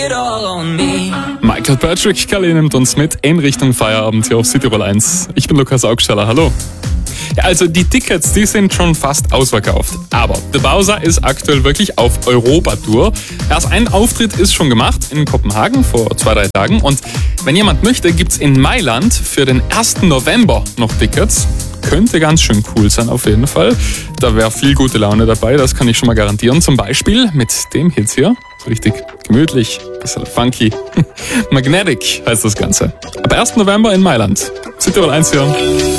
Michael Patrick Kelly nimmt uns mit in Richtung Feierabend hier auf Südtirol 1. Ich bin Lukas Augsteller, hallo. Ja, also die Tickets, die sind schon fast ausverkauft. Aber The Bowser ist aktuell wirklich auf Europa-Tour. Erst ein Auftritt ist schon gemacht in Kopenhagen vor 2-3 Tagen. Und wenn jemand möchte, gibt's in Mailand für den 1. November noch Tickets. Könnte ganz schön cool sein auf jeden Fall. Da wäre viel gute Laune dabei, das kann ich schon mal garantieren. Zum Beispiel mit dem Hit hier. So richtig gemütlich, bisschen funky. Magnetic heißt das Ganze. Ab 1. November in Mailand. Südtirol 1 hier.